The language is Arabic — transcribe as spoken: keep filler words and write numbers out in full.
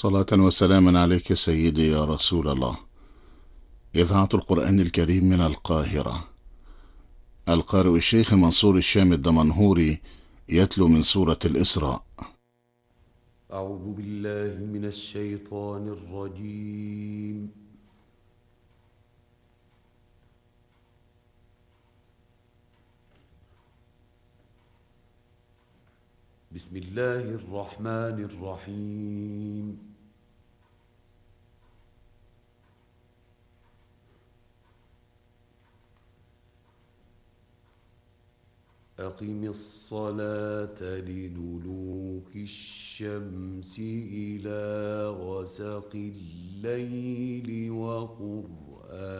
صلاة وسلاما عليك سيدي يا رسول الله. إذاعة القرآن الكريم من القاهرة. القارئ الشيخ منصور الشام الدمنهوري يتلو من سورة الإسراء. أعوذ بالله من الشيطان الرجيم. بسم الله الرحمن الرحيم. أقم الصلاة لدلوك الشمس إلى غسق الليل وقرآن